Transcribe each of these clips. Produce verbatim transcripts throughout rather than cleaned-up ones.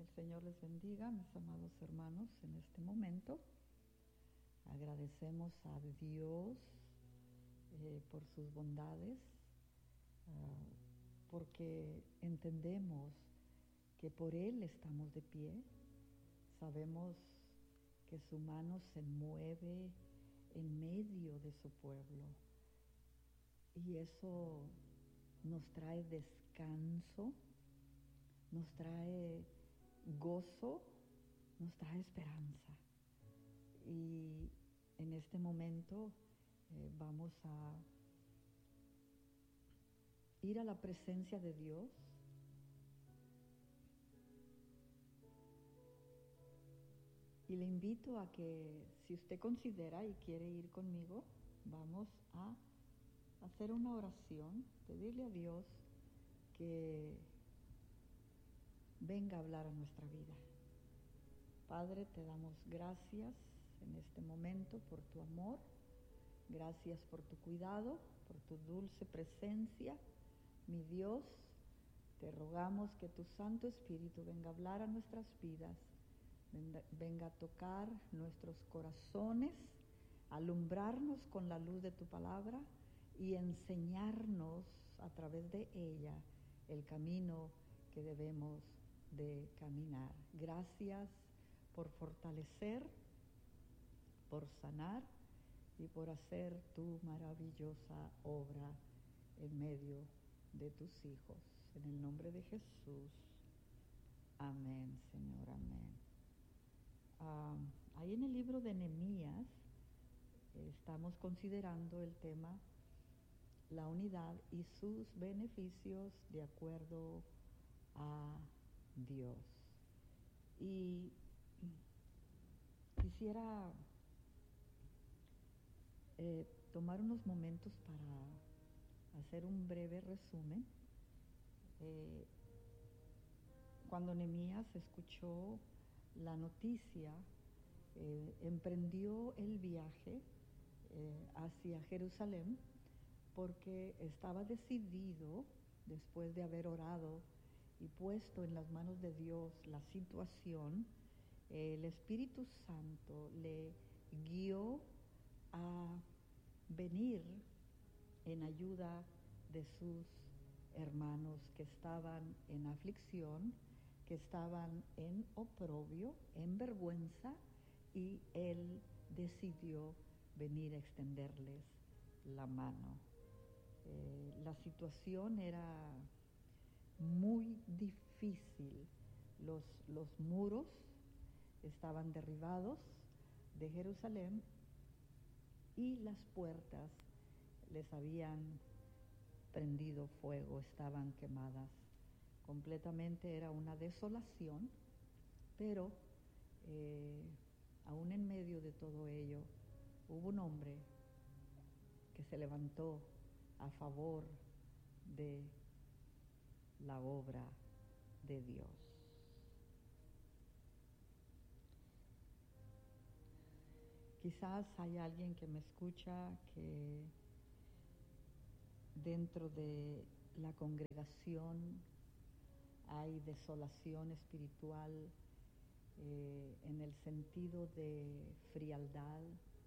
El Señor les bendiga, mis amados hermanos, en este momento. Agradecemos a Dios eh, por sus bondades, uh, porque entendemos que por Él estamos de pie. Sabemos que su mano se mueve en medio de su pueblo y eso nos trae descanso, nos trae gozo, nos trae esperanza. Y en este momento eh, vamos a ir a la presencia de Dios. Y le invito a que, si usted considera y quiere ir conmigo, vamos a hacer una oración, pedirle a Dios que venga a hablar a nuestra vida. Padre, te damos gracias en este momento por tu amor, gracias por tu cuidado, por tu dulce presencia. Mi Dios, te rogamos que tu Santo Espíritu venga a hablar a nuestras vidas, venga, venga a tocar nuestros corazones, alumbrarnos con la luz de tu palabra y enseñarnos a través de ella el camino que debemos de caminar. Gracias por fortalecer, por sanar y por hacer tu maravillosa obra en medio de tus hijos. En el nombre de Jesús. Amén, Señor, amén. Uh, ahí en el libro de Nehemías eh, estamos considerando el tema la unidad y sus beneficios de acuerdo a Dios. Y quisiera eh, tomar unos momentos para hacer un breve resumen. Eh, cuando Nehemías escuchó la noticia, eh, emprendió el viaje eh, hacia Jerusalén porque estaba decidido, después de haber orado y puesto en las manos de Dios la situación, eh, el Espíritu Santo le guió a venir en ayuda de sus hermanos que estaban en aflicción, que estaban en oprobio, en vergüenza, y él decidió venir a extenderles la mano. Eh, la situación era muy difícil. Los, los muros estaban derribados de Jerusalén y las puertas les habían prendido fuego, estaban quemadas. Completamente era una desolación, pero eh, aún en medio de todo ello hubo un hombre que se levantó a favor de la obra de Dios. Quizás hay alguien que me escucha que dentro de la congregación hay desolación espiritual eh, en el sentido de frialdad,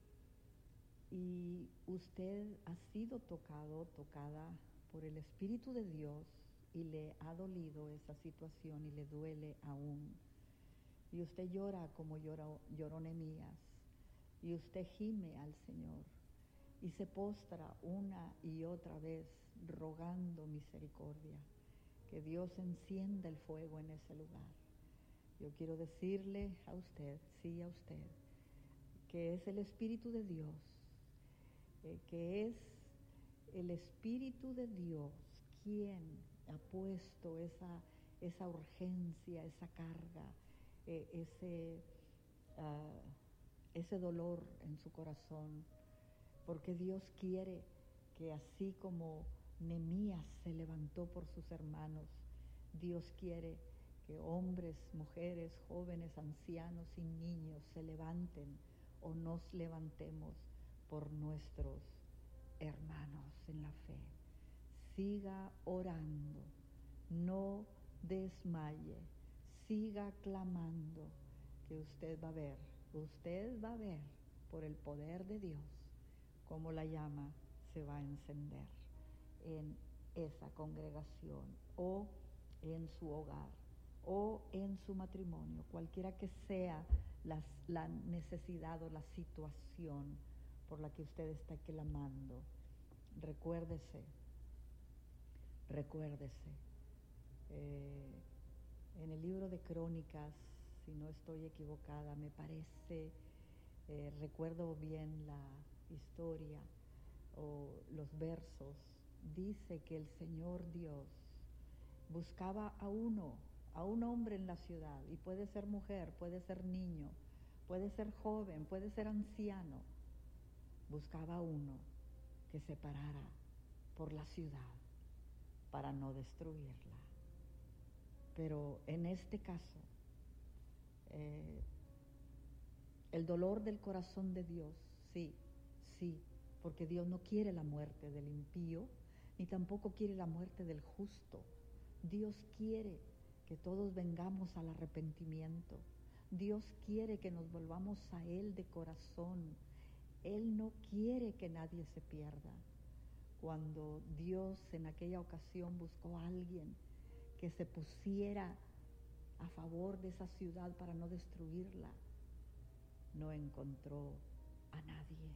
y usted ha sido tocado, tocada por el Espíritu de Dios y le ha dolido esa situación y le duele aún. Y usted llora como lloró, lloró Nehemías, y usted gime al Señor y se postra una y otra vez rogando misericordia, que Dios encienda el fuego en ese lugar. Yo quiero decirle a usted, sí a usted, que es el Espíritu de Dios, eh, que es el Espíritu de Dios quien ha puesto esa, esa urgencia, esa carga, eh, ese, uh, ese dolor en su corazón, porque Dios quiere que así como Nehemías se levantó por sus hermanos, Dios quiere que hombres, mujeres, jóvenes, ancianos y niños se levanten o nos levantemos por nuestros hermanos en la fe. Siga orando, no desmaye, siga clamando, que usted va a ver, usted va a ver por el poder de Dios cómo la llama se va a encender en esa congregación o en su hogar o en su matrimonio, cualquiera que sea las, la necesidad o la situación por la que usted está clamando. Recuérdese, recuérdese. Eh, en el libro de Crónicas, si no estoy equivocada, me parece, eh, recuerdo bien la historia o los versos, dice que el Señor Dios buscaba a uno, a un hombre en la ciudad, y puede ser mujer, puede ser niño, puede ser joven, puede ser anciano, buscaba a uno que se parara por la ciudad para no destruirla. Pero en este caso, eh, el dolor del corazón de Dios, sí, sí, porque Dios no quiere la muerte del impío, ni tampoco quiere la muerte del justo. Dios quiere que todos vengamos al arrepentimiento. Dios quiere que nos volvamos a Él de corazón. Él no quiere que nadie se pierda. Cuando Dios en aquella ocasión buscó a alguien que se pusiera a favor de esa ciudad para no destruirla, no encontró a nadie.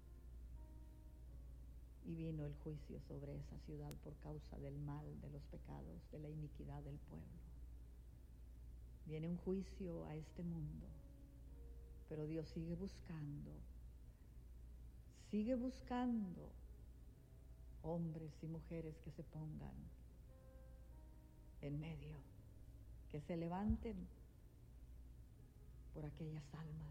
Y vino el juicio sobre esa ciudad por causa del mal, de los pecados, de la iniquidad del pueblo. Viene un juicio a este mundo, pero Dios sigue buscando, sigue buscando hombres y mujeres que se pongan en medio, que se levanten por aquellas almas,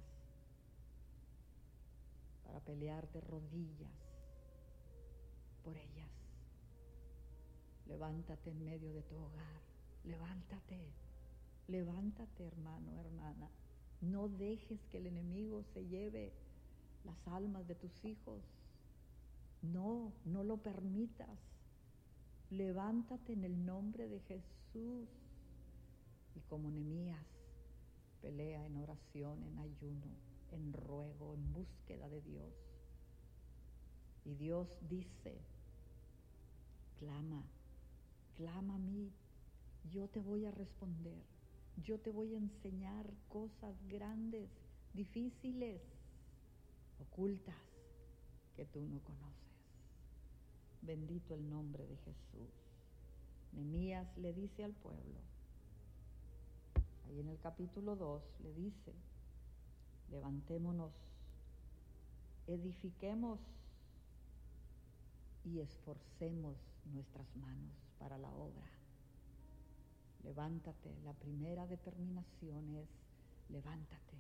para pelear de rodillas por ellas. Levántate en medio de tu hogar, levántate, levántate, hermano, hermana. No dejes que el enemigo se lleve las almas de tus hijos. No, no lo permitas. Levántate en el nombre de Jesús. Y como Nehemías, pelea en oración, en ayuno, en ruego, en búsqueda de Dios. Y Dios dice, clama, clama a mí, yo te voy a responder, yo te voy a enseñar cosas grandes, difíciles, ocultas, que tú no conoces. Bendito el nombre de Jesús. Nehemías le dice al pueblo, ahí en el capítulo dos le dice, levantémonos, edifiquemos y esforcemos nuestras manos para la obra. Levántate, la primera determinación es levántate,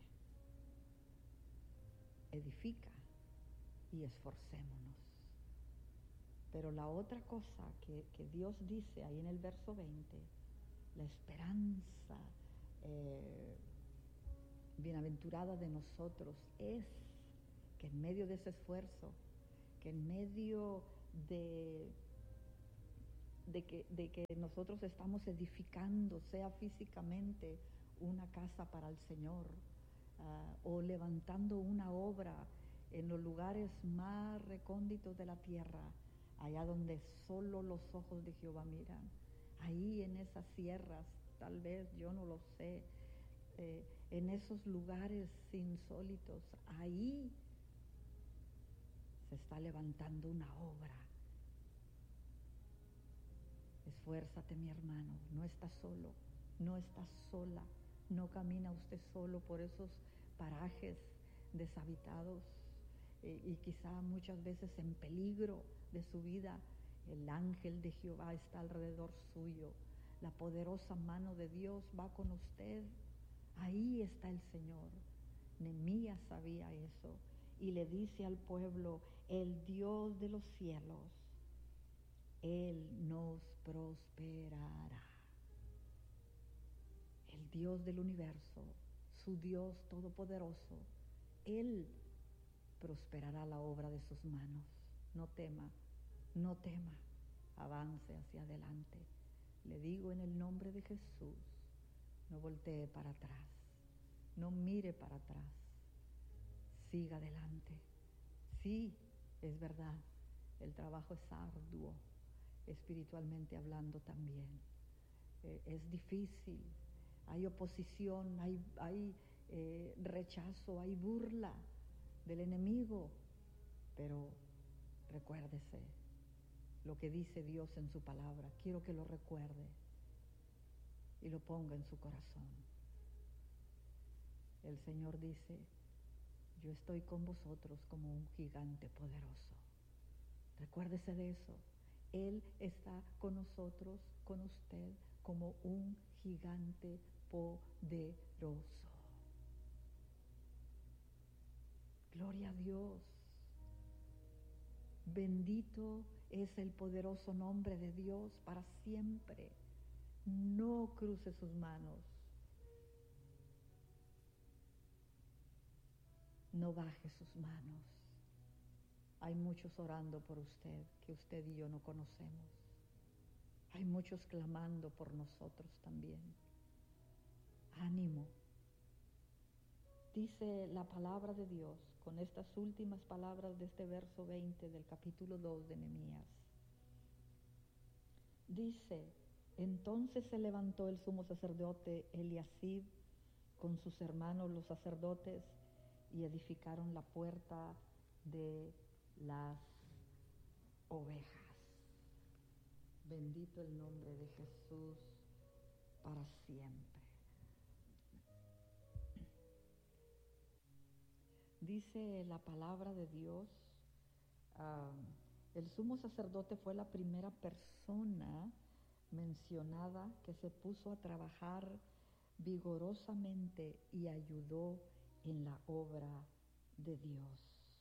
edifica y esforcémonos. Pero la otra cosa que, que Dios dice ahí en el verso veinte, la esperanza eh, bienaventurada de nosotros es que en medio de ese esfuerzo, que en medio de, de, que, de que nosotros estamos edificando, sea físicamente una casa para el Señor, uh, o levantando una obra en los lugares más recónditos de la tierra, allá donde solo los ojos de Jehová miran, ahí en esas sierras, tal vez, yo no lo sé, eh, en esos lugares insólitos, ahí se está levantando una obra. Esfuérzate, mi hermano, no estás solo, no estás sola, no camina usted solo por esos parajes deshabitados eh, y quizá muchas veces en peligro de su vida. El ángel de Jehová está alrededor suyo, la poderosa mano de Dios va con usted. Ahí está el Señor. Nehemías sabía eso y le dice al pueblo, el Dios de los cielos, Él nos prosperará. El Dios del universo, su Dios todopoderoso, Él prosperará la obra de sus manos. No tema, no tema, avance hacia adelante. Le digo en el nombre de Jesús, No voltee para atrás. No mire para atrás. Siga adelante. Sí, es verdad, el trabajo es arduo, espiritualmente hablando también. Eh, es difícil, hay oposición, hay, hay eh, rechazo, hay burla del enemigo, pero recuérdese lo que dice Dios en su palabra. Quiero que lo recuerde y lo ponga en su corazón. El Señor dice: yo estoy con vosotros como un gigante poderoso. Recuérdese de eso. Él está con nosotros, con usted, como un gigante poderoso. Gloria a Dios. Bendito es el poderoso nombre de Dios para siempre. No cruce sus manos. No baje sus manos. Hay muchos orando por usted que usted y yo no conocemos. Hay muchos clamando por nosotros también. Ánimo. Dice la palabra de Dios con estas últimas palabras de este verso veinte del capítulo dos de Nehemías. Dice: entonces se levantó el sumo sacerdote Eliasib con sus hermanos los sacerdotes y edificaron la puerta de las ovejas. Bendito el nombre de Jesús para siempre. Dice la palabra de Dios, uh, el sumo sacerdote fue la primera persona mencionada que se puso a trabajar vigorosamente y ayudó en la obra de Dios.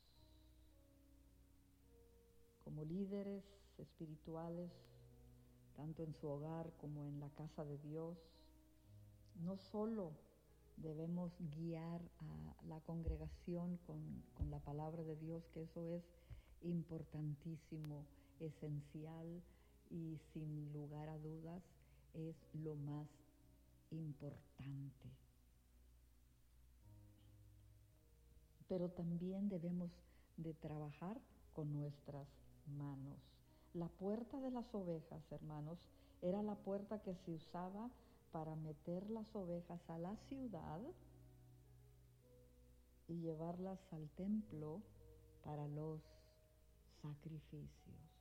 Como líderes espirituales, tanto en su hogar como en la casa de Dios, no solo debemos guiar a la congregación con, con la palabra de Dios, que eso es importantísimo, esencial y sin lugar a dudas es lo más importante. Pero también debemos de trabajar con nuestras manos. La puerta de las ovejas, hermanos, era la puerta que se usaba para meter las ovejas a la ciudad y llevarlas al templo para los sacrificios.